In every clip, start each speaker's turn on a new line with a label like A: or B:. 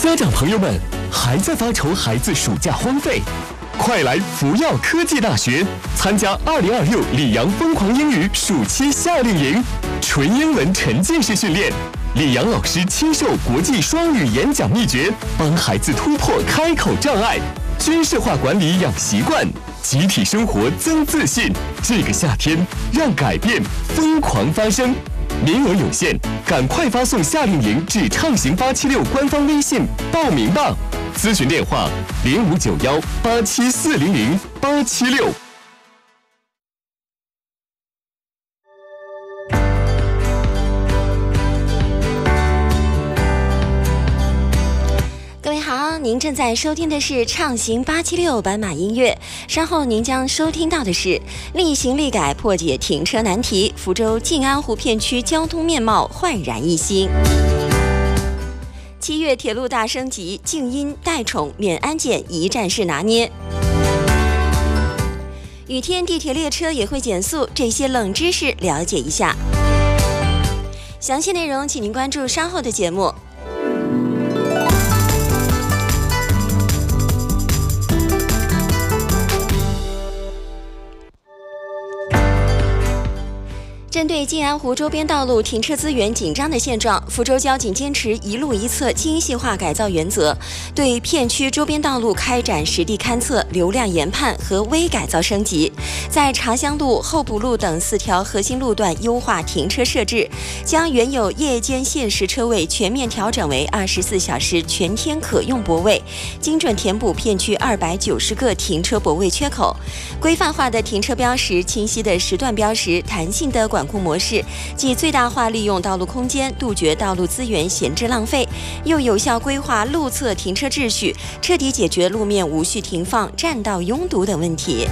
A: 家长朋友们，还在发愁孩子暑假荒废？快来福耀科技大学参加2026里昂疯狂英语暑期夏令营，纯英文沉浸式训练，里昂老师亲授国际双语演讲秘诀，帮孩子突破开口障碍，军事化管理养习惯，集体生活增自信。这个夏天，让改变疯狂发生。名额有限，赶快发送夏令营至畅行876官方微信报名吧。咨询电话059187400876。
B: 各位好，您正在收听的是畅行876斑马音乐，稍后您将收听到的是力行力改破解停车难题，福州静安湖片区交通面貌焕然一新。7月铁路大升级，静音、代宠、免安检一站式拿捏。雨天地铁列车也会减速，这些冷知识了解一下。详细内容请您关注稍后的节目。针对静安湖周边道路停车资源紧张的现状，福州交警坚持一路一测精细化改造原则，对片区周边道路开展实地勘测、流量研判和微改造升级，在茶香路、候补路等4条核心路段优化停车设置，将原有夜间限时车位全面调整为24小时全天可用泊位，精准填补片区290个停车泊位缺口，规范化的停车标识、清晰的时段标识、弹性的管控模式，既最大化利用道路空间，杜绝道路资源闲置浪费，又有效规划路侧停车秩序，彻底解决路面无序停放、占道拥堵等问题。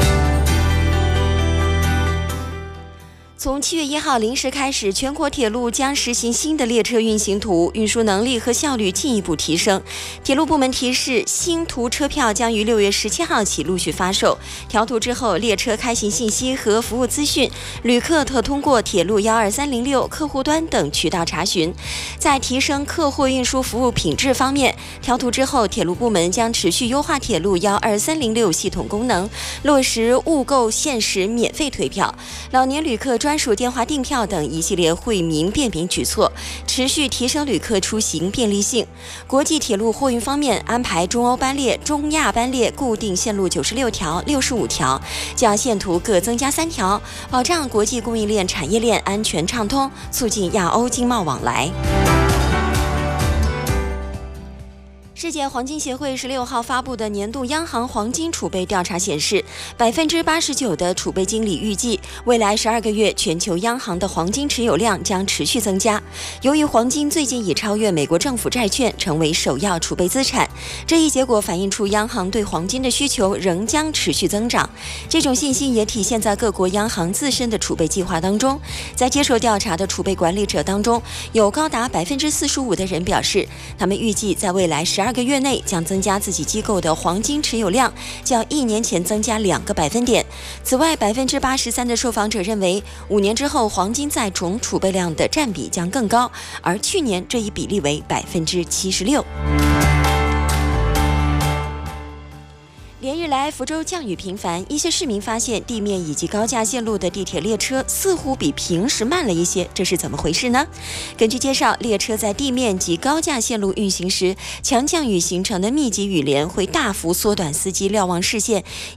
B: 从7月1号0时开始，全国铁路将实行新的列车运行图，运输能力和效率进一步提升。铁路部门提示，新图车票将于6月17号起陆续发售。调图之后，列车开行信息和服务资讯，旅客可通过铁路12306客户端等渠道查询。在提升客货运输服务品质方面，调图之后，铁路部门将持续优化铁路12306系统功能，落实物购限时免费退票、老年旅客专属电话订票等一系列惠民便民举措，持续提升旅客出行便利性。国际铁路货运方面，安排中欧班列、中亚班列固定线路96条、65条，较线图各增加3条，保障国际供应链产业链安全畅通，促进亚欧经贸往来。世界黄金协会16号发布的年度央行黄金储备调查显示，89%的储备经理预计，未来12个月全球央行的黄金持有量将持续增加。由于黄金最近已超越美国政府债券，成为首要储备资产，这一结果反映出央行对黄金的需求仍将持续增长。这种信心也体现在各国央行自身的储备计划当中。在接受调查的储备管理者当中，有高达45%的人表示，他们预计在未来12个月内将增加自己机构的黄金持有量，较1年前增加2个百分点。此外，83%的受访者认为5年之后黄金在总储备量的占比将更高，而去年这一比例为76%。连日来，福州降雨频繁，一些市民发现地面以及高架线路的地铁列车似乎比平时慢了一些，这是怎么回事呢？根据介绍，列车在地面及高架线路运行时，强降雨形成的密集雨帘会大幅缩短司机瞭望视线，